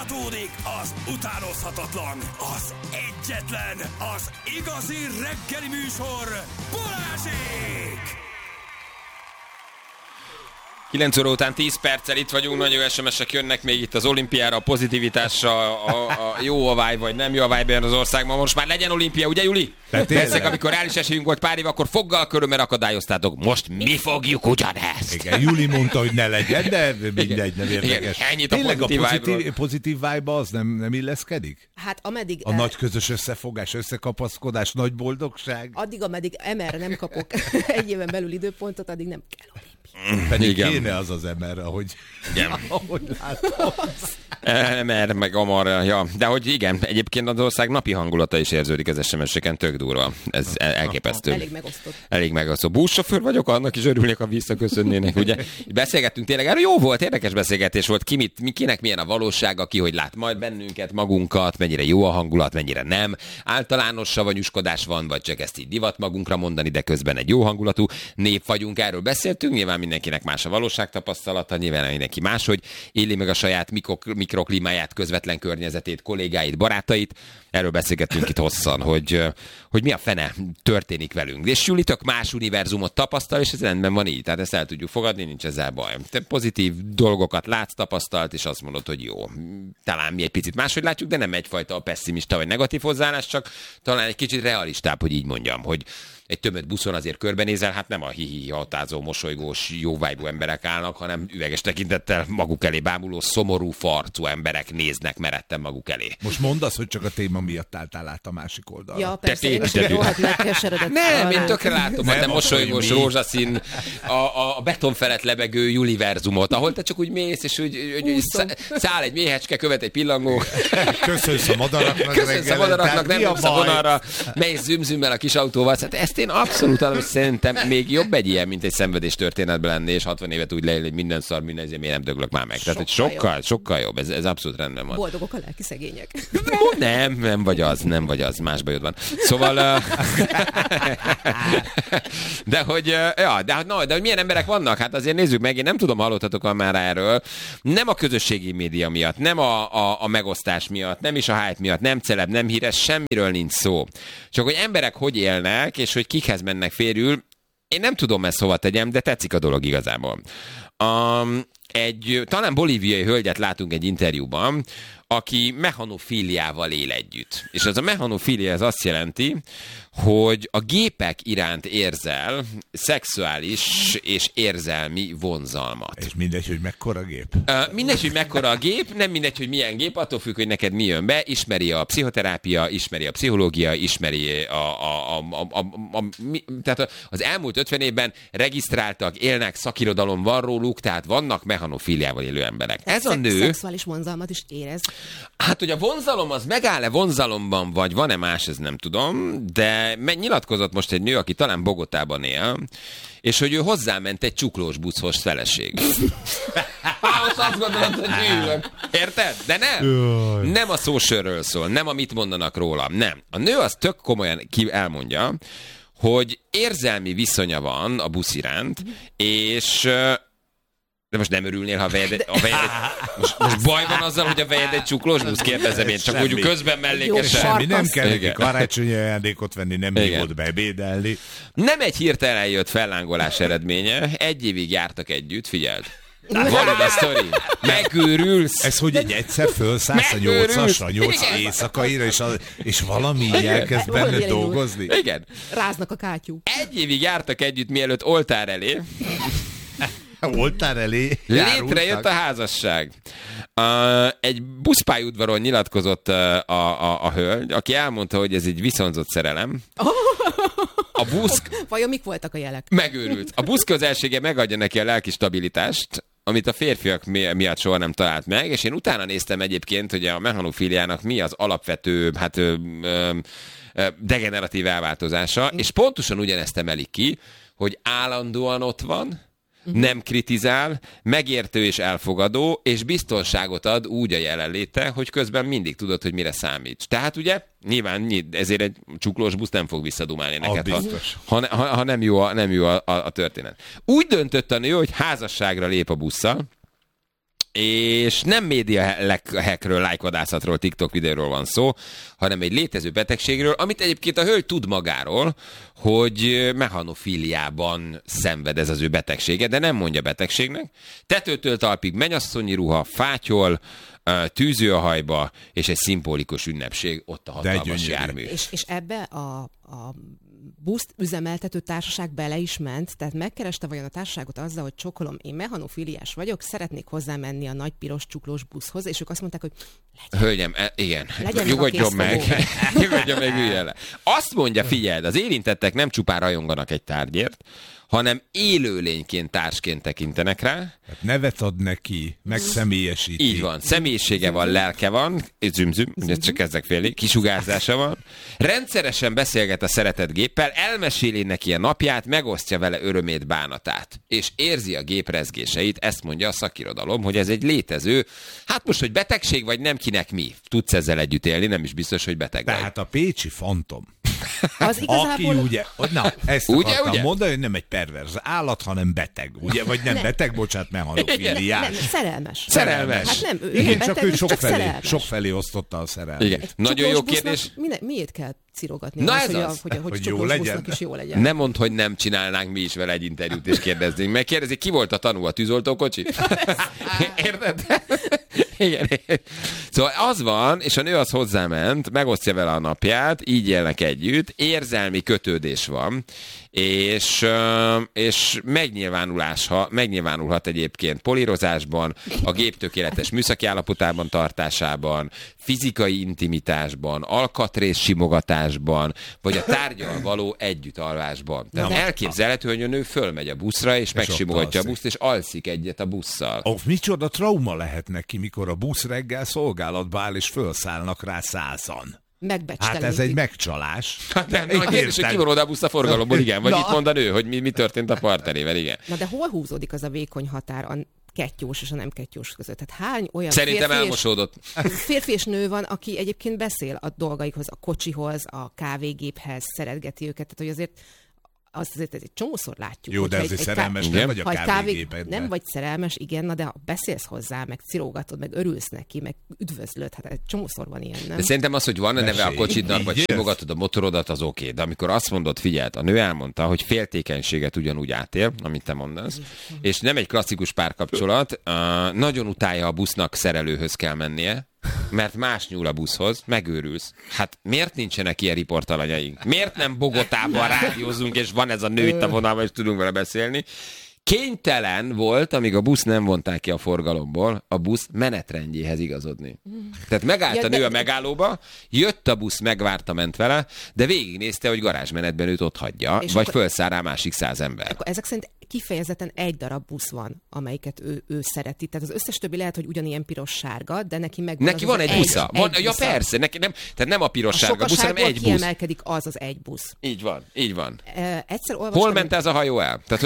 Folytatódik az utánozhatatlan, az egyetlen, az igazi reggeli műsor, Balázsék! 9 óra után 10 perccel itt vagyunk, nagyon SMS-ek jönnek még itt az olimpiára, a pozitivitásra, a jó a vibe, vagy nem jó a vibe az országban. Most már legyen olimpia, ugye Juli? Persze, amikor reális esélyünk volt pár év, akkor foggal körömmel akadályoztátok. Most mi fogjuk ugyanezt. Igen, Juli mondta, hogy ne legyen, de mindegy, nem érdekes. Igen, ennyit a pozitív vibe az nem illeszkedik? Hát ameddig... A nagy közös összefogás, összekapaszkodás, nagy boldogság? Addig, ameddig MR-re nem kapok egy éven belül időpontot, addig nem kell olimpia. Pedig kéne az MR, ahogy látom. MR meg Amar, ja. De hogy igen, egyébként az ország napi hangulata is érződik az SMS-eken, tök durva. Ez elképesztő. Elég megosztott. Buszsofőr vagyok, annak is örülnék, ha visszaköszönnének, ugye? Beszélgettünk tényleg, erről jó volt, érdekes beszélgetés volt, kinek milyen a valósága, ki hogy lát majd bennünket, magunkat, mennyire jó a hangulat, mennyire nem. Általános savanyúskodás van, vagy csak ezt így divat magunkra mondani, de közben egy jó hangulatú nép vagyunk, erről beszéltünk, nyilván mindenkinek más a valóságtapasztalata, nyilván mindenki máshogy éli meg a saját mikroklímáját, közvetlen környezetét, kollégáit, barátait. Erről beszélgettünk itt hosszan, hogy mi a fene történik velünk. És Juli tök más univerzumot tapasztal, és ez rendben van így. Tehát ezt el tudjuk fogadni, nincs ezzel baj. Te pozitív dolgokat látsz, tapasztalt, és azt mondod, hogy jó. Talán mi egy picit máshogy látjuk, de nem egyfajta pessimista vagy negatív hozzáállás, csak talán egy kicsit realistább, hogy így mondjam, hogy egy tömött buszon azért körbenézel, hát nem a hihi hatázó, mosolygós, jó vibe-ú emberek állnak, hanem üveges tekintettel maguk elé bámuló, szomorú farcú emberek néznek meretten maguk elé. Most mondd azt, hogy csak a téma miatt álltál át a másik oldalra. Ja, persze, én is rohadt megkeseredett. Nem, én tökre látom, de mosolygós, rózsaszín, a beton felett lebegő univerzumot, ahol te csak úgy mész, és úgy száll egy méhecske, követ egy pillangó. Köszönsz a madaraknak, nem nyomsz a vonalra, mész zümzümmel a kis autóval. Hát ezt én abszolút szerintem még jobb egy ilyen, mint egy szenvedés történetben lenni, és 60 évet úgy leél, hogy minden szar, minden ezért miért nem döglök már meg. Tehát, hogy sokkal jobb, ez abszolút rendben van. Boldogok a lelki szegények. Nem vagy az, más bajod van. Szóval, de hogy milyen emberek vannak? Hát azért nézzük meg, én nem tudom, hallottatok már erről. Nem a közösségi média miatt, nem a megosztás miatt, nem is a hype miatt, nem celeb, nem híres, semmiről nincs szó. Csak hogy emberek hogy élnek, és hogy kikhez mennek férül, én nem tudom ezt hova tegyem, de tetszik a dolog igazából. Talán bolíviai hölgyet látunk egy interjúban, aki mechanofíliával él együtt. És az a mechanofília az azt jelenti, hogy a gépek iránt érzel szexuális és érzelmi vonzalmat. És mindegy, hogy mekkora gép? Mindegy, hogy mekkora a gép, nem mindegy, hogy milyen gép, attól függ, hogy neked mi jön be, ismeri a pszichoterápia, ismeri a pszichológia, ismeri tehát az elmúlt 50 évben regisztráltak, élnek, szakirodalom van róluk, tehát vannak mechanofíliával élő emberek. Ez a nő... Szexuális vonzalmat is érez. Hát, hogy a vonzalom az megáll-e vonzalomban, vagy van-e más, ez nem tudom, de nyilatkozott most egy nő, aki talán Bogotában él, és hogy ő hozzáment egy csuklós buszhoz feleség. Ahhoz azt gondolod, hogy ülök. Érted? De nem. Nem a szósörről szól, nem a mit mondanak róla, nem. A nő az tök komolyan elmondja, hogy érzelmi viszonya van a busz iránt, és... De most nem örülnél, ha a vejed most baj van azzal, hogy a vejed egy csuklós busz, kérdezem én, csak úgy közben mellékesen. Semmi, nem kell neki karácsonyi ajándékot venni, nem hívott bebédelni. Nem egy hirtelen jött fellángolás eredménye, 1 évig jártak együtt, figyeld. Valid a sztori. Megőrülsz. Ez hogy egy egyszer fölszállsz a 8-asra, 8 éjszakaira, és valami elkezd benne dolgozni? Igen. Ráznak a kátyú. 1 évig jártak együtt, mielőtt oltár elé. Oltár elé létrejött a házasság. Egy buszpályaudvaron nyilatkozott a hölgy, aki elmondta, hogy ez egy viszonzott szerelem. A busz... Vajon mik voltak a jelek? Megőrült. A busz közelsége megadja neki a lelki stabilitást, amit a férfiak miatt soha nem talált meg, és én utána néztem egyébként, hogy a mechanofíliának mi az alapvető, degeneratív elváltozása, és pontosan ugyanezt emelik ki, hogy állandóan ott van, nem kritizál, megértő és elfogadó, és biztonságot ad úgy a jelenléte, hogy közben mindig tudod, hogy mire számíts. Tehát ugye, nyilván ezért egy csuklós busz nem fog visszadumálni neked, ha nem jó a történet. Úgy döntött a nő, hogy házasságra lép a busszal, és nem média hackről, lájkvadászatról, TikTok videóról van szó, hanem egy létező betegségről, amit egyébként a hölgy tud magáról, hogy mechanofíliában szenved ez az ő betegsége, de nem mondja betegségnek. Tetőtől talpig mennyasszonyi ruha, fátyol, tűző a hajba, és egy szimbolikus ünnepség, ott a hatalmas jármű. És ebbe a buszt üzemeltető társaság bele is ment, tehát megkereste vajon a társaságot azzal, hogy csokolom, én mechanofíliás vagyok, szeretnék hozzá menni a nagy piros csuklós buszhoz, és ők azt mondták, hogy legyen. Hölgyem, igen, nyugodjon meg. Nyugodjon meg, üljön le. Azt mondja, figyeld, az érintettek nem csupán rajonganak egy tárgyért, hanem élőlényként, társként tekintenek rá. Hát nevet ad neki, megszemélyesíti. Így van, személyisége van, lelke van, ugye csak ezek félig, kisugárzása van. Rendszeresen beszélget a szeretett géppel, elmeséli neki a napját, megosztja vele örömét, bánatát. És érzi a gép rezgéseit, ezt mondja a szakirodalom, hogy ez egy létező, hát most, hogy betegség vagy nem, kinek mi. Tudsz ezzel együtt élni, nem is biztos, hogy beteg vagy. Tehát a pécsi fantom. Az igazából... Aki ugye, na, ezt akartam mondani, hogy nem egy perverz állat, hanem beteg, ugye? Vagy nem beteg, bocsánat, mechanofíliás. Szerelmes. Szerelmes. Hát nem, ő igen, beteg, csak ő szerelmes. sokfelé osztotta a szerelmet. Igen. Nagyon jó kérdés. Miért kell cirogatni? Na az, ez az. Hogy jó legyen. Is jó legyen. Nem mondd, hogy nem csinálnánk mi is vele egy interjút és kérdeznénk. Megkérdezik, ki volt a tanú, a tűzoltókocsi? Érted? Igen. Szóval az van, és a nő az hozzáment, megosztja vele a napját, így élnek együtt, érzelmi kötődés van, és megnyilvánulhat egyébként polírozásban, a gép tökéletes műszaki állapotában tartásában, fizikai intimitásban, alkatrész simogatásban, vagy a tárgyal való együttalvásban. Tehát elképzelhető, hogy a nő fölmegy a buszra, és megsimogatja a buszt, és alszik egyet a busszal. Micsoda trauma lehet neki, mikor a busz reggel szolgálatba áll, és felszállnak rá 100-an. Hát ez egy megcsalás. Hát nem, a kérdés, hogy kivonod a buszt a forgalomból, igen. Vagy itt mond a nő, hogy mi történt a partnerével, igen. Na de hol húzódik az a vékony határ a kettyós és a nem kettyós között? Tehát hány olyan szerintem elmosódott. Férfi és nő van, aki egyébként beszél a dolgaikhoz, a kocsihoz, a kávégéphez, szeretgeti őket, tehát hogy azért azért egy csomószor látjuk. Jó, de azért szerelmes nem vagy a kávégépedben. Nem vagy szerelmes, igen, na de ha beszélsz hozzá, meg cirógatod, meg örülsz neki, meg üdvözlöd, hát egy csomószor van ilyen, nem? De szerintem az, hogy van a neve a kocsidnak, vagy simogatod a motorodat, az oké. De amikor azt mondod, figyeld, a nő elmondta, hogy féltékenységet ugyanúgy átél, amit te mondasz, és nem egy klasszikus párkapcsolat, nagyon utálja a busznak, szerelőhöz kell mennie, mert más nyúl a buszhoz, megőrülsz. Hát miért nincsenek ilyen riportalanyaink? Miért nem Bogotában rádiózunk, és van ez a nő itt a vonalban, és tudunk vele beszélni? Kénytelen volt, amíg a busz nem vonták ki a forgalomból, a busz menetrendjéhez igazodni. Tehát megállt a nő a megállóba, jött a busz, megvárta, ment vele, de végignézte, hogy garázsmenetben őt ott hagyja, vagy felszáll rá másik 100 ember. Akkor ezek szerint kifejezetten egy darab busz van, amelyiket ő szereti. Tehát az összes többi lehet, hogy ugyanilyen piros-sárga, de neki megvan neki van egy busza. Ja persze, neki nem, tehát nem a piros-sárga busz, hanem egy busz. Kiemelkedik az egy busz. Így van, így van. Egyszer olvastam, hol ment ez a hajó el? Tehát,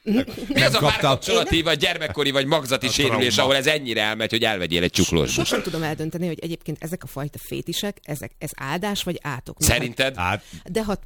mi az a párkapcsolati, vagy gyermekkori, vagy magzati sérülés, ahol ez ennyire elmegy, hogy elvegyél egy csuklós? Sosem tudom eldönteni, hogy egyébként ezek a fajta fétisek, ez áldás vagy átok. Szerinted? De ha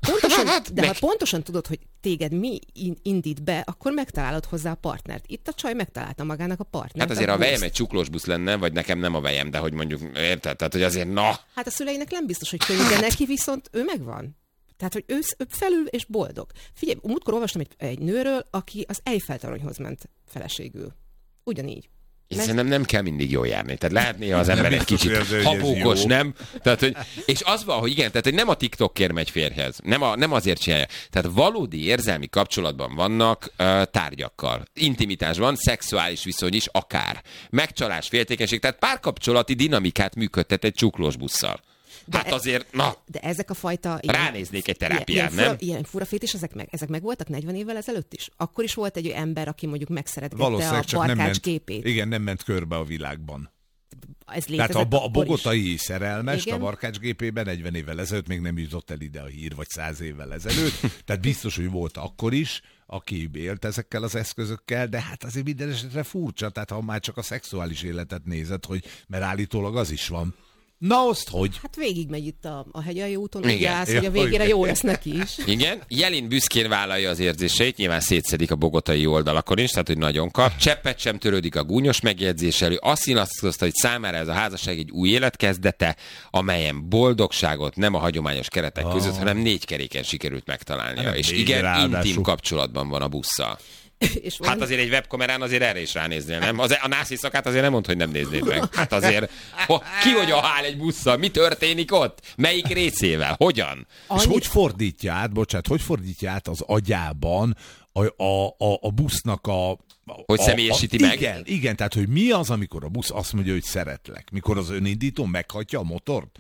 pontosan tudod, hogy téged mi indít be, akkor megtalálod hozzá a partnert. Itt a csaj megtalálta magának a partnert. Hát azért a vejem egy csuklós busz lenne, vagy nekem nem a vejem, de hogy mondjuk, érted? Tehát, hogy azért Hát a szüleinek nem biztos, hogy könnyű, de neki viszont ő megvan. Tehát, hogy ő felül és boldog. Figyelj, múltkor olvastam egy nőről, aki az Eiffel-toronyhoz ment feleségül. Ugyanígy. Szerintem nem kell mindig jól járni. Tehát lehet néha az ember egy kicsit habókos, nem? Tehát, hogy, és az van, hogy igen, tehát hogy nem a TikTokért megy férjhez. Nem azért csinálja. Tehát valódi érzelmi kapcsolatban vannak tárgyakkal. Intimitásban, szexuális viszony is akár. Megcsalás, féltékenység, tehát párkapcsolati dinamikát működtet egy csuklós busszal. Hát azért, De ezek a fajta... Ránéznék egy terápián, nem? Ilyen fura fétis, ezek meg voltak 40 évvel ezelőtt is? Akkor is volt egy ember, aki mondjuk megszeretgette a barkács képét. Igen, nem ment körbe a világban. Ez tehát a bogotai szerelmes a barkács gépében 40 évvel ezelőtt még nem jutott el ide a hír, vagy 100 évvel ezelőtt. Tehát biztos, hogy volt akkor is, aki élt ezekkel az eszközökkel, de hát azért minden esetre furcsa, tehát ha már csak a szexuális életet nézed, hogy mert állítólag az is van. Na, azt hogy? Hát végigmegy itt a Hegyalja úton, úgy állsz, hogy a végére jó lesz neki is. Igen, Jelin büszkén vállalja az érzéseit, nyilván szétszedik a bogotai oldalakon is, tehát hogy nagyon kap. Cseppet sem törődik a gúnyos megjegyzéssel, azt nyilatkozta, hogy számára ez a házasság egy új élet kezdete, amelyen boldogságot nem a hagyományos keretek között, hanem 4 keréken sikerült megtalálnia. Hát, és igen, intim kapcsolatban van a busszal. Hát azért egy webkamerán azért erre is ránéznél, nem? A nász éjszakát azért nem mondd, hogy nem néznéd meg. Hát azért, ki hogyan áll egy busszal? Mi történik ott? Melyik részével? Hogyan? És hogy fordítja át az agyában a busznak hogy személyesíti meg? Igen, tehát hogy mi az, amikor a busz azt mondja, hogy szeretlek? Mikor az önindító meghatja a motort?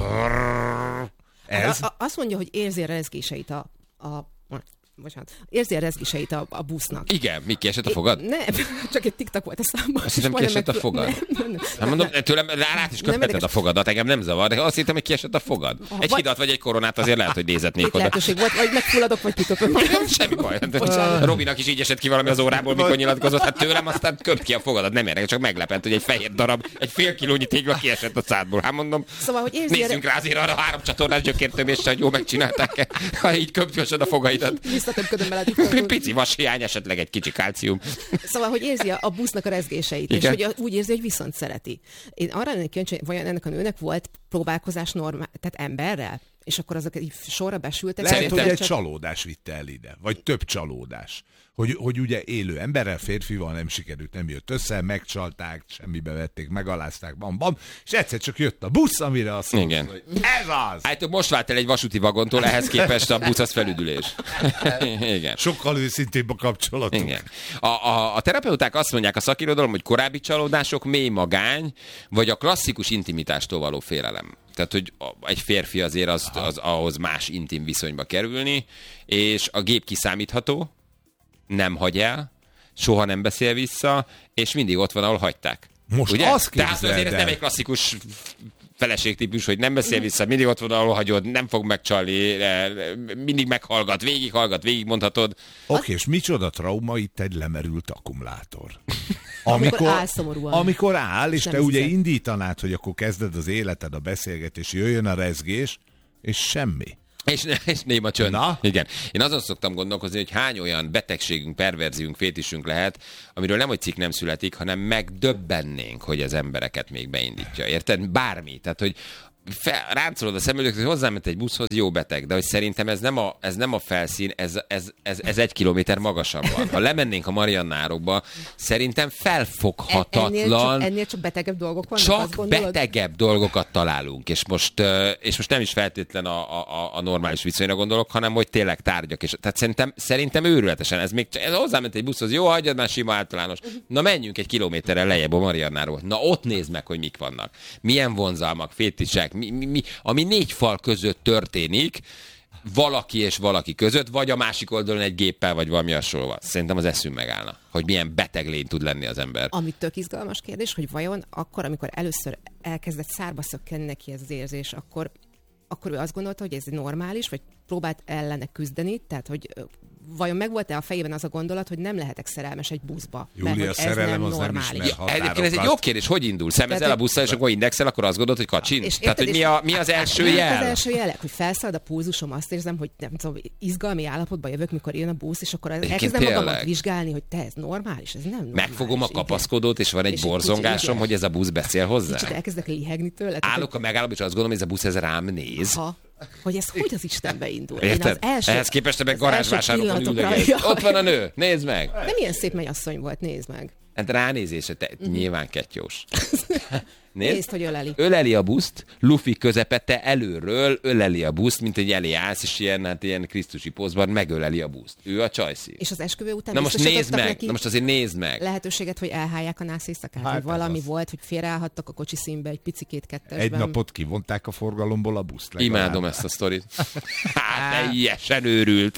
Ez? Azt mondja, hogy érzi a rezgéseit érzi a rezgéseit a busznak. Igen, mi kiesett a fogad? Nem, csak egy TikTok volt a számban. Azt hittem, kiesett a fogad. Nem mondom, tőlem rá is köpheted a fogadat, engem nem zavar, de azt hittem, hogy kiesett a fogad. Egy hidat vagy egy koronát azért lehet, hogy nézetnék oda. Lehetőség volt, vagy megfulladok, vagy kiköpöm magam. Semmi baj. Robinak is így esett ki valami az órából, mikor nyilatkozott. Hát tőlem aztán köpt ki a fogadat. Nem érdekel, csak meglepett, hogy egy fehér darab, egy fél kilónyi tégla kiesett a szádból. Hát mondom, szóval, hogy érzi nézzünk rá azért arra 3 csatornás gyökértöméssel, hogy jól megcsinálták-e, ha így köpkösöd a fogaidat. Pici vashiány, esetleg egy kicsi kálcium. Szóval, hogy érzi a busznak a rezgéseit, igen? És hogy úgy érzi, hogy viszont szereti. Én arra lennék kíváncsi, hogy vajon ennek a nőnek volt próbálkozás tehát emberrel? És akkor azok így sorra besültek. Lehet, hogy egy csalódás vitte el ide, vagy több csalódás. Hogy ugye élő emberrel, férfival nem sikerült, nem jött össze, megcsalták, semmibe vették, megalázták, bam, és egyszer csak jött a busz, amire azt mondta, hogy ez az! Hát most vált el egy vasúti vagontól, ehhez képest a busz az felüdülés. Igen. Sokkal őszintébb a kapcsolatunk. Igen. A terapeuták azt mondják a szakirodalom, hogy korábbi csalódások, mély magány, vagy a klasszikus intimitástól való félelem. Tehát, hogy egy férfi azért az ahhoz más intim viszonyba kerülni, és a gép kiszámítható, nem hagy el, soha nem beszél vissza, és mindig ott van, ahol hagyták. Most ugye? azt tehát azért ez nem egy klasszikus feleségtípus, hogy nem beszél vissza, mindig ott van, ahol hagyod, nem fog megcsalni, mindig meghallgat, végig mondhatod. Oké, és micsoda trauma itt egy lemerült akkumulátor. Amikor áll szomorúan. Amikor áll, és te ugye indítanád, hogy akkor kezded az életed, a beszélgetés, jöjjön a rezgés, és semmi. És néma csönd. Na? Igen. Én azon szoktam gondolkozni, hogy hány olyan betegségünk, perverziünk, fétisünk lehet, amiről nem, hogy cikk nem születik, hanem megdöbbennénk, hogy az embereket még beindítja. Érted? Bármi. Tehát, hogy ráncolod a szemöldököt, hogy hozzáment egy buszhoz, jó beteg, de hogy szerintem ez nem a felszín, ez 1 kilométer magasabb van. Ha lemennénk a Mariannárokba, szerintem felfoghatatlan. Ennél csak betegebb dolgok vannak, csak betegebb dolgokat találunk, és most nem is feltétlen a normális viszonyra gondolok, hanem hogy tényleg tárgyak. És, tehát szerintem őrületesen, ez hozzáment egy buszhoz, jó, hagyjad már sima általános. Na menjünk 1 kilométerrel lejjebb a Mariannáról. Na ott nézd meg, hogy mik vannak. Milyen vonzalmak, fétisek, ami 4 fal között történik, valaki és valaki között, vagy a másik oldalon egy géppel, vagy valami hasonló. Szerintem az eszünk megállna, hogy milyen beteg lény tud lenni az ember. Ami tök izgalmas kérdés, hogy vajon akkor, amikor először elkezdett szárba szökkenni neki ez az érzés, akkor ő azt gondolta, hogy ez normális, vagy próbált ellene küzdeni, tehát hogy vajon megvolt-e a fejében az a gondolat, hogy nem lehetek szerelmes egy buszba? Júlia, a szerelem az nem ismer határokat. Egyébként ez egy jó kérdés, hogy indul? Szemezel a busszal, és akkor indexel, akkor azt gondolod, hogy kacsint? Tehát, hogy mi az első jel? Az első jelek, hogy felszalad a pulzusom, azt érzem, hogy nem tudom, izgalmi állapotban jövök, mikor jön a busz, és akkor elkezdem magamat vizsgálni, hogy te, ez normális, ez nem normális. Megfogom a kapaszkodót, és van egy borzongásom, hogy ez a busz beszél hozzá. Kicsit elkezdek lihegni tőle. Állok a megállóban, és azt gondolom, hogy ez a busz ez rám néz. Hogy ez hogy az Istenbe indul. Érted? Ehhez képest te meg garázsvásárokon üldögélsz. Ott van a nő, nézd meg! De milyen szép mennyasszony volt, nézd meg. Hát ránézése, nyilván kettyós. Nézd, hogy öleli. Öleli a buszt, Luffy közepette előről öleli a buszt, mint egy elé állsz, és ilyen krisztusi pózban megöleli a buszt. Ő a csajszín. És az esküvő után na most nézd meg, most azért nézd meg. Lehetőséget, hogy elhálják a nász éjszakát, hát, hogy valami volt, hogy félreállhattak a kocsi színbe egy picikét kettesben. Egy napot kivonták a forgalomból a buszt. Imádom ezt a sztorit. Hát teljesen őrült.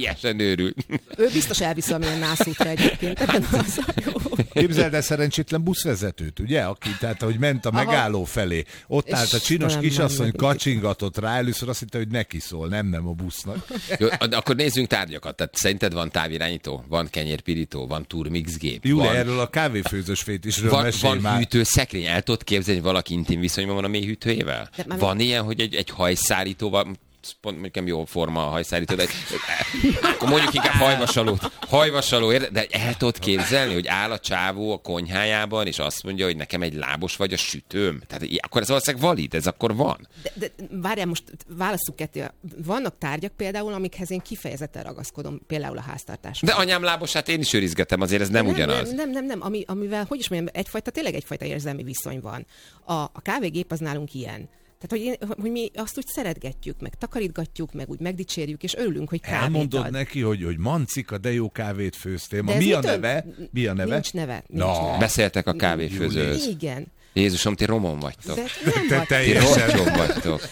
Ő biztos elvisz valamilyen nászútra egyébként. Képzeld el szerencsétlen buszvezetőt, ugye? Aki, tehát, hogy ment ment a megálló felé. Ott állt a csinos kisasszony, kacsingatott rá, először azt hitte, hogy neki szól, nem a busznak. Jó, akkor nézzünk tárgyakat. Tehát szerinted van távirányító, van kenyérpirító, van turmixgép. Jó, de erről a kávéfőzős fétisről mesélj már. Van hűtőszekrény. El tudod képzelni, hogy valaki intim viszonyban van a mély hűtőjével? Van ilyen, hogy egy hajszárítóval, pont nekem jó forma a hajszárító, de akkor mondjuk inkább hajvasaló, de el tudod képzelni, hogy áll a csávó a konyhájában, és azt mondja, hogy nekem egy lábos vagy a sütőm. Tehát akkor ez valószínűleg valid, ez akkor van. De várjál, most válasszuk ketté. Vannak tárgyak például, amikhez én kifejezetten ragaszkodom, például a háztartásban. De anyám lábosát én is őrizgetem, azért ez nem ugyanaz. Nem. Amivel, hogy is mondjam, tényleg egyfajta érzelmi viszony van. A kávégép az nálunk ilyen. Tehát, hogy mi azt úgy szeretgetjük, meg takarítgatjuk, meg úgy megdicsérjük, és örülünk, hogy kávét elmondod ad. neki, hogy Mancika, de jó kávét főztél. Mi a neve? Nincs neve. Beszéltek a kávéfőzőhöz. Igen. Jézusom, ti romon vagytok. Te teljesen rom vagytok.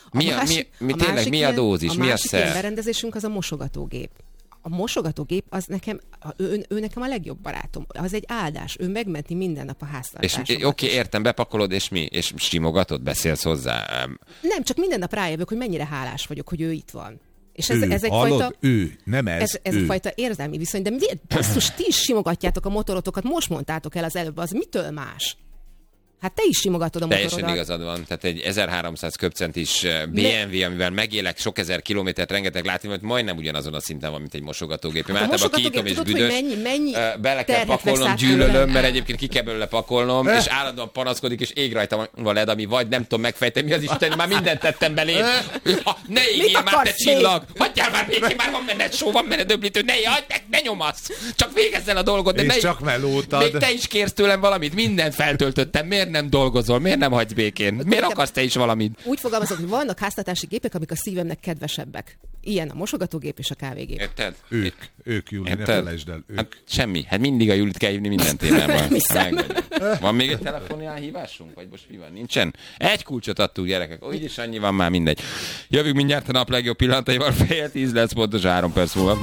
Mi a dózis, mi a szer? A másik berendezésünk az a mosogatógép. A mosogatógép az nekem, ő nekem a legjobb barátom. Az egy áldás. Ő megmenti minden nap a háztartásomat. És oké, értem, bepakolod, és mi? És simogatod, beszélsz hozzá? Nem, csak minden nap rájövök, hogy mennyire hálás vagyok, hogy ő itt van. És ez egyfajta... Ő, nem ez egyfajta érzelmi viszony. De basszus, ti is simogatjátok a motorotokat, most mondtátok el az előbb, az mitől más? Hát te is simogatod a motorodat. Teljesen igazad van. Tehát egy 1300 köbcentis BMW, amivel megélek sok ezer kilométert, rengeteg látványot, majdnem ugyanazon a szinten van, mint egy mosogatógép. Én általában kiítom és büdös. Mennyi bele kell pakolnom, gyűlölöm, mert egyébként ki kell belőle pakolnom, és állandóan panaszkodik, és ég rajta van led, ami vagy nem tudom megfejteni, mi az Isten, már mindent tettem belé. Ne égjél már, te csillag! Hagyjál már végig, már van benned só, van benned öblítő, ne nyomasz! Csak végezz el a dolgot, de csak melótad. Még te is kérsz tőlem valamit, mindent feltöltöttem, miért nem dolgozol, miért nem hagysz békén? Miért akarsz te is valamit? Úgy fogalmazok, hogy vannak háztartási gépek, amik a szívemnek kedvesebbek. Ilyen a mosogatógép és a kávégép. Érted? Ők Júli, ne felejtsd el. Ők. Hát semmi. Hát mindig a Júlit kell hívni minden témában. Van még egy telefonhívásunk? Vagy most mi van? Nincsen? Egy kulcsot adtuk, gyerekek. Úgyis annyi van már, mindegy. Jövünk mindjárt a nap legjobb pillanataival. 9:10 lesz, pontos 3 perc múlva.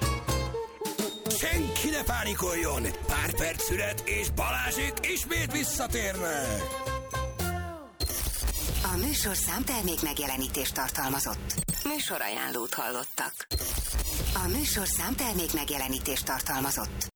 Senki ne pánikoljon! Pár perc szület, és Balázsék ismét visszatérnek! A műsorszám termék megjelenítést tartalmazott. Műsorajánlót hallottak. A műsorszám termék megjelenítést tartalmazott.